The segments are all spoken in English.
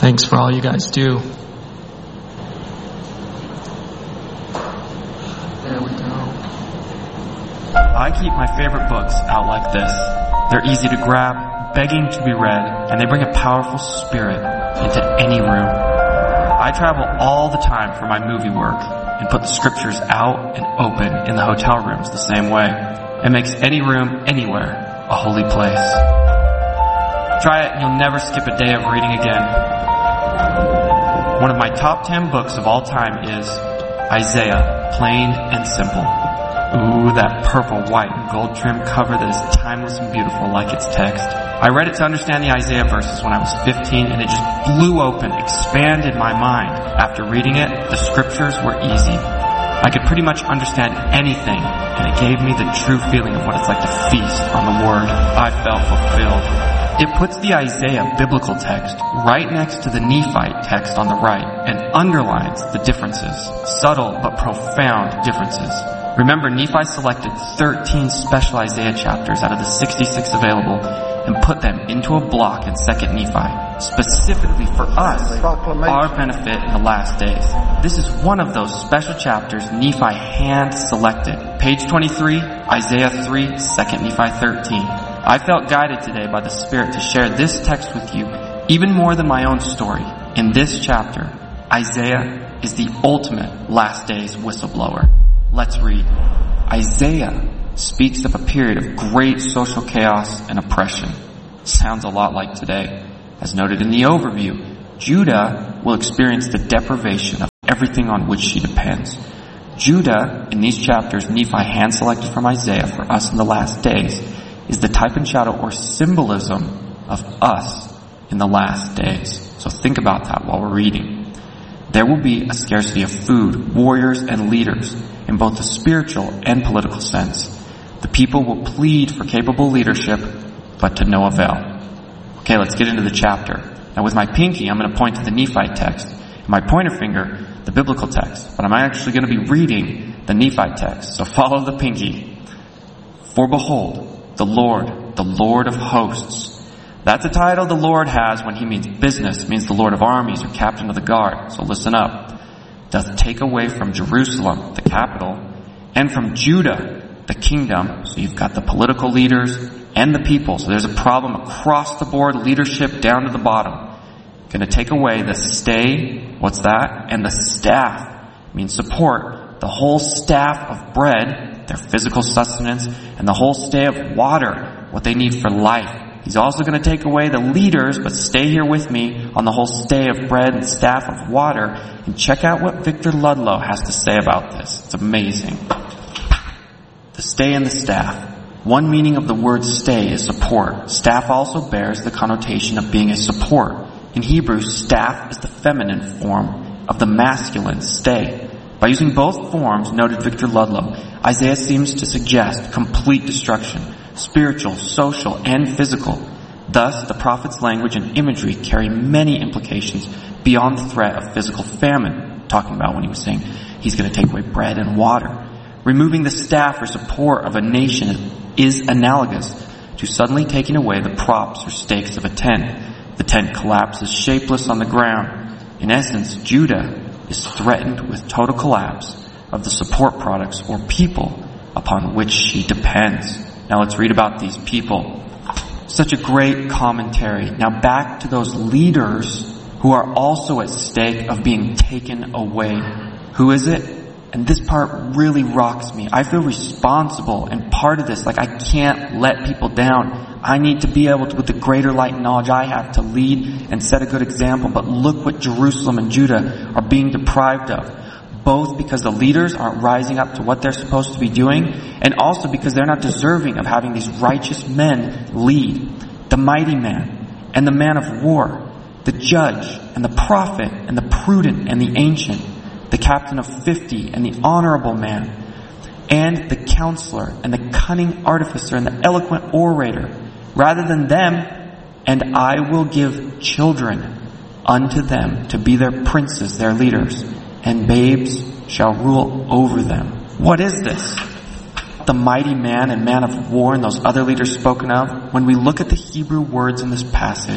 Thanks for all you guys do. There we go. I keep my favorite books out like this. They're easy to grab, begging to be read, and they bring a powerful spirit into any room. I travel all the time for my movie work and put the scriptures out and open in the hotel rooms the same way. It makes any room, anywhere, a holy place. Try it and you'll never skip a day of reading again. One of my top 10 books of all time is Isaiah, Plain and Simple. Ooh, that purple, white, and gold trim cover that is timeless and beautiful like its text. I read it to understand the Isaiah verses when I was 15, and it just blew open, expanded my mind. After reading it, the scriptures were easy. I could pretty much understand anything, and it gave me the true feeling of what it's like to feast on the Word. I felt fulfilled. It puts the Isaiah biblical text right next to the Nephite text on the right and underlines the differences, subtle but profound differences. Remember, Nephi selected 13 special Isaiah chapters out of the 66 available and put them into a block in 2nd Nephi, specifically for us, our benefit in the last days. This is one of those special chapters Nephi hand-selected. Page 23, Isaiah 3, 2nd Nephi 13. I felt guided today by the Spirit to share this text with you, even more than my own story. In this chapter, Isaiah is the ultimate last days whistleblower. Let's read. Isaiah speaks of a period of great social chaos and oppression. Sounds a lot like today. As noted in the overview, Judah will experience the deprivation of everything on which she depends. Judah, in these chapters Nephi hand-selected from Isaiah for us in the last days, is the type and shadow or symbolism of us in the last days. So think about that while we're reading. There will be a scarcity of food, warriors, and leaders in both the spiritual and political sense. The people will plead for capable leadership, but to no avail. Okay, let's get into the chapter. Now with my pinky, I'm going to point to the Nephite text, and my pointer finger, the biblical text. But I'm actually going to be reading the Nephite text, so follow the pinky. For behold, the Lord of hosts. That's a title the Lord has when he means business, means the Lord of armies or captain of the guard. So listen up. Doth take away from Jerusalem, the capital, and from Judah, the kingdom. So you've got the political leaders and the people. So there's a problem across the board, leadership down to the bottom. Going to take away the stay, what's that? And the staff, means support, the whole staff of bread, their physical sustenance, and the whole stay of water, what they need for life. He's also going to take away the leaders, but stay here with me on the whole stay of bread and staff of water, and check out what Victor Ludlow has to say about this. It's amazing. The stay and the staff. One meaning of the word stay is support. Staff also bears the connotation of being a support. In Hebrew, staff is the feminine form of the masculine stay. By using both forms, noted Victor Ludlow, Isaiah seems to suggest complete destruction, spiritual, social, and physical. Thus, the prophet's language and imagery carry many implications beyond the threat of physical famine, talking about when he was saying he's going to take away bread and water. Removing the staff or support of a nation is analogous to suddenly taking away the props or stakes of a tent. The tent collapses shapeless on the ground. In essence, Judah is threatened with total collapse of the support products or people upon which she depends. Now let's read about these people. Such a great commentary. Now back to those leaders who are also at stake of being taken away. Who is it? And this part really rocks me. I feel responsible and part of this. Like I can't let people down. I need to be able to, with the greater light and knowledge I have, to lead and set a good example. But look what Jerusalem and Judah are being deprived of. Both because the leaders aren't rising up to what they're supposed to be doing, and also because they're not deserving of having these righteous men lead. The mighty man and the man of war, the judge and the prophet and the prudent and the ancient, the captain of 50 and the honorable man, and the counselor and the cunning artificer and the eloquent orator, rather than them, and I will give children unto them to be their princes, their leaders, and babes shall rule over them. What is this? The mighty man and man of war and those other leaders spoken of, when we look at the Hebrew words in this passage,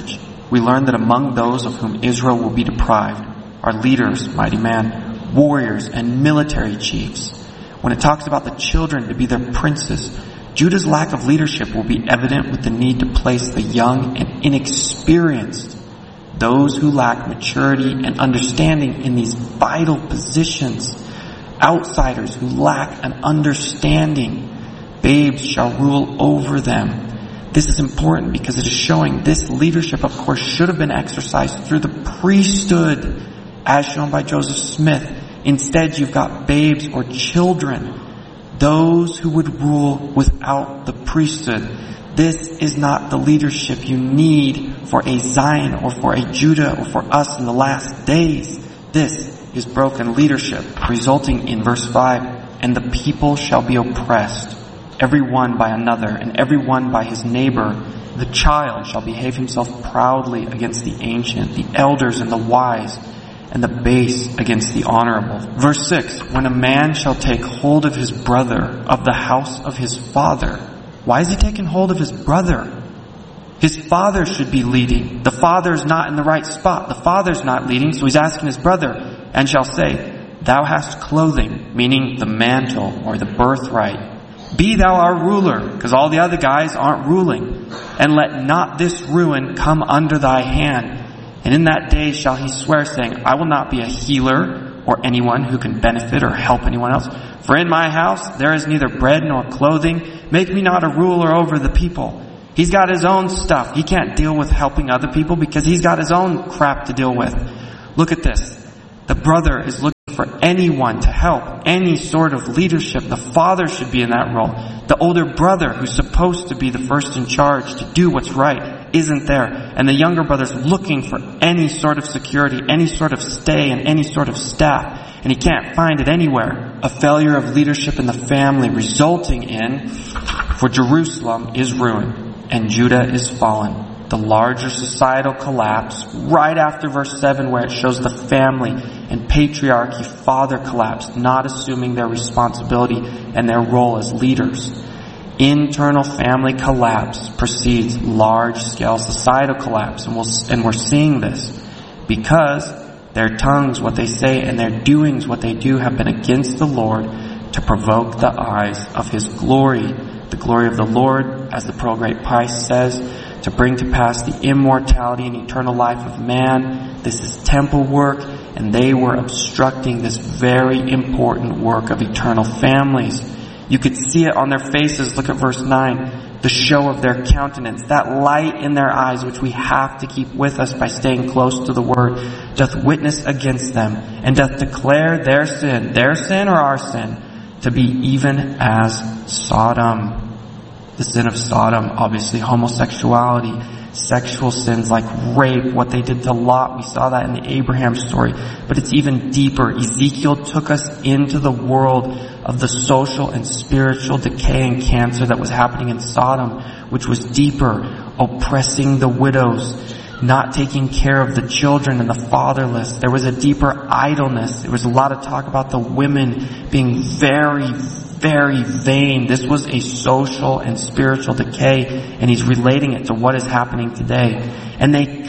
we learn that among those of whom Israel will be deprived are leaders, mighty men, warriors, and military chiefs. When it talks about the children to be their princes, Judah's lack of leadership will be evident with the need to place the young and inexperienced, those who lack maturity and understanding in these vital positions, outsiders who lack an understanding. Babes shall rule over them. This is important because it is showing this leadership, of course, should have been exercised through the priesthood, as shown by Joseph Smith. Instead, you've got babes or children, those who would rule without the priesthood. This is not the leadership you need for a Zion or for a Judah or for us in the last days. This is broken leadership, resulting in verse 5, and the people shall be oppressed, every one by another, and every one by his neighbor. The child shall behave himself proudly against the ancient, the elders and the wise, and the base against the honorable. Verse 6, when a man shall take hold of his brother of the house of his father. Why is he taking hold of his brother? His father should be leading. The father's not in the right spot. The father's not leading, so he's asking his brother, and shall say, thou hast clothing, meaning the mantle or the birthright. Be thou our ruler, because all the other guys aren't ruling. And let not this ruin come under thy hand. And in that day shall he swear, saying, I will not be a healer or anyone who can benefit or help anyone else. For in my house there is neither bread nor clothing. Make me not a ruler over the people. He's got his own stuff. He can't deal with helping other people because he's got his own crap to deal with. Look at this. The brother is looking for anyone to help, any sort of leadership. The father should be in that role. The older brother, who's supposed to be the first in charge to do what's right, isn't there. And the younger brother's looking for any sort of security, any sort of stay, and any sort of staff. And he can't find it anywhere. A failure of leadership in the family resulting in, for Jerusalem is ruined and Judah is fallen. The larger societal collapse right after verse 7, where it shows the family and patriarchy, father collapse, not assuming their responsibility and their role as leaders. Internal family collapse precedes large-scale societal collapse, and we're seeing this because their tongues, what they say, and their doings, what they do, have been against the Lord to provoke the eyes of His glory. The glory of the Lord, as the Pearl Great Price says, to bring to pass the immortality and eternal life of man. This is temple work, and they were obstructing this very important work of eternal families. You could see it on their faces. Look at verse 9. The show of their countenance, that light in their eyes, which we have to keep with us by staying close to the Word, doth witness against them, and doth declare their sin or our sin, to be even as Sodom. The sin of Sodom, obviously homosexuality, sexual sins like rape, what they did to Lot. We saw that in the Abraham story. But it's even deeper. Ezekiel took us into the world of the social and spiritual decay and cancer that was happening in Sodom, which was deeper, oppressing the widows, not taking care of the children and the fatherless. There was a deeper idleness. There was a lot of talk about the women being very, very vain. This was a social and spiritual decay, and he's relating it to what is happening today. And they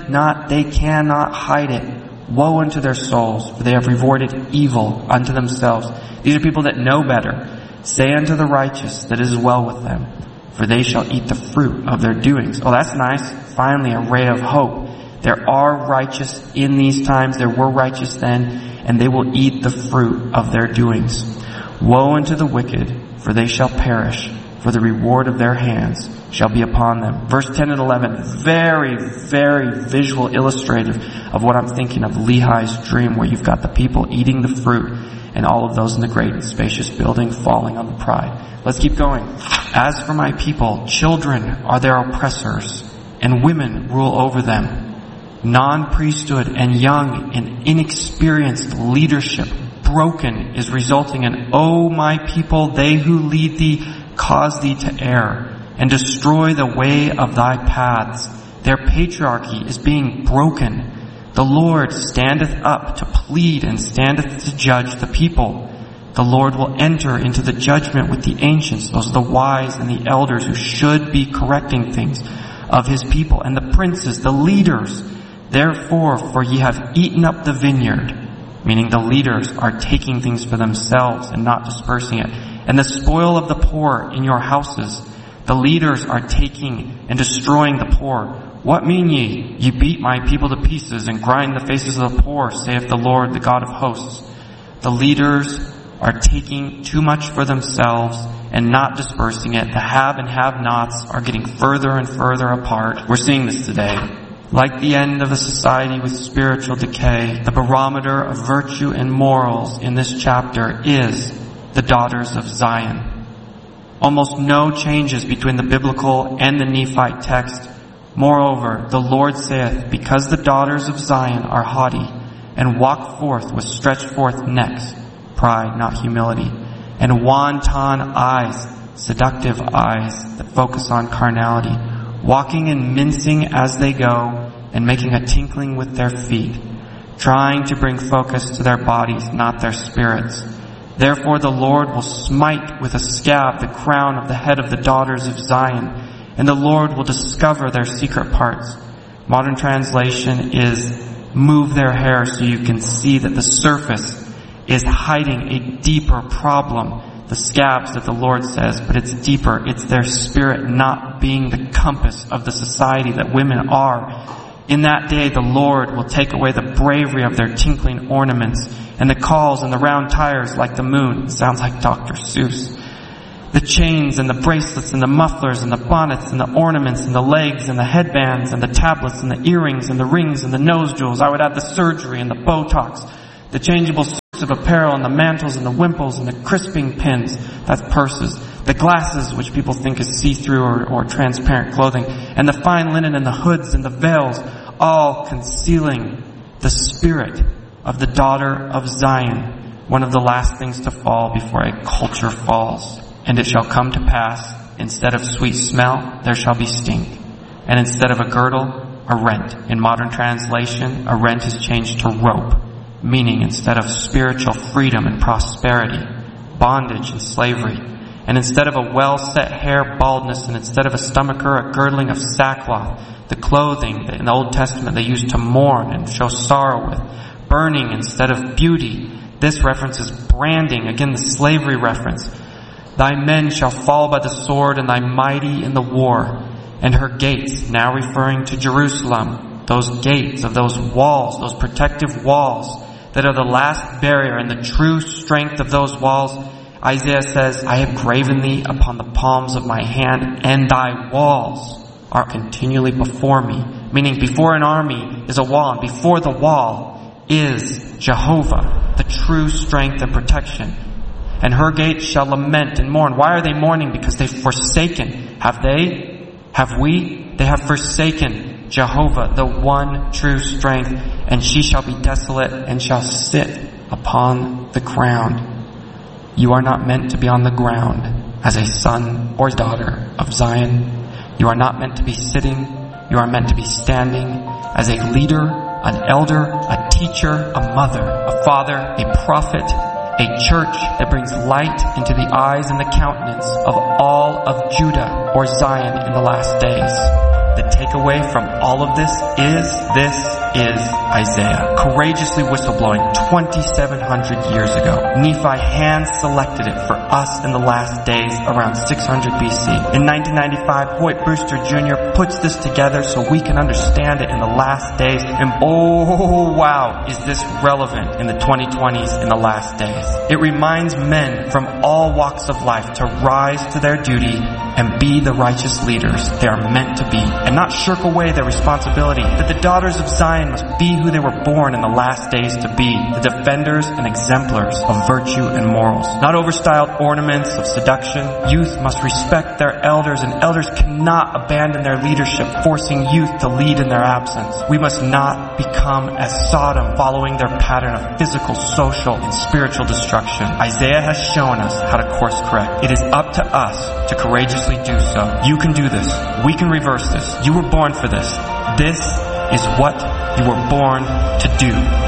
cannot hide it. Woe unto their souls, for they have rewarded evil unto themselves. These are people that know better. Say unto the righteous that it is well with them, for they shall eat the fruit of their doings. Oh, that's nice. Finally, a ray of hope. There are righteous in these times. There were righteous then, and they will eat the fruit of their doings. Woe unto the wicked, for they shall perish, for the reward of their hands shall be upon them. Verse 10 and 11, very, very visual illustrative of what I'm thinking of, Lehi's dream, where you've got the people eating the fruit and all of those in the great and spacious building falling on the pride. Let's keep going. As for my people, children are their oppressors, and women rule over them. Non-priesthood and young and inexperienced leadership broken is resulting in, O my people, they who lead thee cause thee to err and destroy the way of thy paths. Their patriarchy is being broken. The Lord standeth up to plead and standeth to judge the people. The Lord will enter into the judgment with the ancients, those are the wise and the elders who should be correcting things. of his people, and the princes, the leaders. Therefore, for ye have eaten up the vineyard, meaning the leaders are taking things for themselves and not dispersing it, and the spoil of the poor in your houses. The leaders are taking and destroying the poor. What mean ye? Ye beat my people to pieces and grind the faces of the poor, saith the Lord, the God of hosts. The leaders are taking too much for themselves and not dispersing it. The have and have-nots are getting further and further apart. We're seeing this today. Like the end of a society with spiritual decay, the barometer of virtue and morals in this chapter is the daughters of Zion. Almost no changes between the biblical and the Nephite text. Moreover, the Lord saith, because the daughters of Zion are haughty, and walk forth with stretched forth necks, pride, not humility, and wanton eyes, seductive eyes that focus on carnality, walking and mincing as they go, and making a tinkling with their feet, trying to bring focus to their bodies, not their spirits. Therefore the Lord will smite with a scab the crown of the head of the daughters of Zion, and the Lord will discover their secret parts. Modern translation is, move their hair so you can see that the surface is hiding a deeper problem. The scabs that the Lord says, but it's deeper. It's their spirit not being the compass of the society that women are. In that day, the Lord will take away the bravery of their tinkling ornaments and the calls and the round tires like the moon. It sounds like Dr. Seuss. The chains and the bracelets and the mufflers and the bonnets and the ornaments and the legs and the headbands and the tablets and the earrings and the rings and the nose jewels. I would add the surgery and the Botox, the changeable suits of apparel and the mantles and the wimples and the crisping pins. That's purses. The glasses, which people think is see-through or transparent clothing, and the fine linen and the hoods and the veils, all concealing the spirit of the daughter of Zion, one of the last things to fall before a culture falls. And it shall come to pass, instead of sweet smell, there shall be stink. And instead of a girdle, a rent. In modern translation, a rent is changed to rope, meaning instead of spiritual freedom and prosperity, bondage and slavery. And instead of a well-set hair, baldness, and instead of a stomacher, a girdling of sackcloth, the clothing that in the Old Testament they used to mourn and show sorrow with, burning instead of beauty. This references branding, again the slavery reference. Thy men shall fall by the sword, and thy mighty in the war. And her gates, now referring to Jerusalem, those gates of those walls, those protective walls that are the last barrier and the true strength of those walls. Isaiah says, I have graven thee upon the palms of my hand, and thy walls are continually before me. Meaning before an army is a wall, and before the wall is Jehovah, the true strength and protection. And her gates shall lament and mourn. Why are they mourning? Because they've forsaken. Have they? Have we? They have forsaken Jehovah, the one true strength. And she shall be desolate and shall sit upon the ground. You are not meant to be on the ground as a son or daughter of Zion. You are not meant to be sitting. You are meant to be standing as a leader, an elder, a teacher, a mother, a father, a prophet, a church that brings light into the eyes and the countenance of all of Judah or Zion in the last days. The takeaway from all of this is Isaiah courageously whistleblowing 2,700 years ago. Nephi hand-selected it for us in the last days around 600 BC. In 1995, Hoyt Brewster Jr. puts this together so we can understand it in the last days. And oh wow, is this relevant in the 2020s in the last days. It reminds men from all walks of life to rise to their duty and be the righteous leaders they are meant to be, and not shirk away their responsibility. That the daughters of Zion must be who they were born in the last days to be, the defenders and exemplars of virtue and morals. Not overstyled ornaments of seduction. Youth must respect their elders, and elders cannot abandon their leadership, forcing youth to lead in their absence. We must not become as Sodom, following their pattern of physical, social, and spiritual destruction. Isaiah has shown us how to course correct. It is up to us to courageously do so. You can do this. We can reverse this. You were born for this. This is what you were born to do.